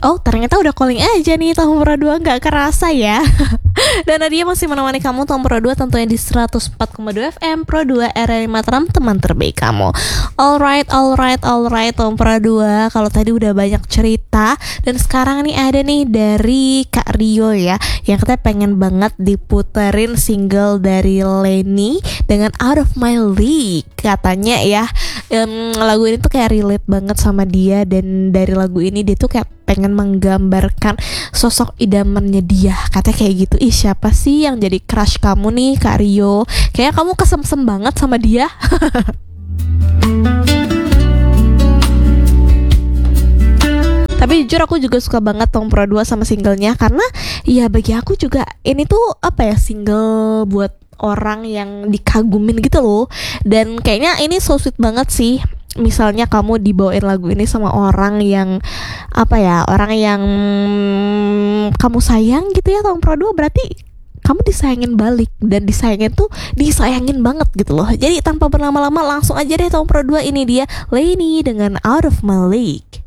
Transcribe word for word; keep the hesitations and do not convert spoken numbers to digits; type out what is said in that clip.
Oh, ternyata udah calling aja nih tahun Pro dua, nggak kerasa ya. Dan Nadia masih menemani kamu tahun Pro dua tentunya di seratus empat koma dua F M Pro dua R R I Mataram, teman terbaik kamu. Alright, alright, alright tahun Pro dua. Kalau tadi udah banyak cerita, dan sekarang nih ada nih dari Kak Rio ya, yang katanya pengen banget diputerin single dari Lenny dengan Out of My League. Katanya ya, um, lagu ini tuh kayak relate banget sama dia, dan dari lagu ini dia tuh kayak pengen menggambarkan sosok idamannya dia. Katanya kayak gitu. Ih, siapa sih yang jadi crush kamu nih Kak Rio? Kayaknya kamu kesemsem banget sama dia. Tapi jujur aku juga suka banget Tom Pro dua sama singlenya, karena ya bagi aku juga ini tuh apa ya, single buat orang yang dikagumin gitu loh. Dan kayaknya ini so sweet banget sih. Misalnya kamu dibawain lagu ini sama orang yang apa ya, orang yang kamu sayang gitu ya, Tom Pro dua, berarti kamu disayangin balik, dan disayangin tuh disayangin banget gitu loh. Jadi tanpa berlama-lama langsung aja deh Tom Pro dua, ini dia Lenny dengan Out of My League.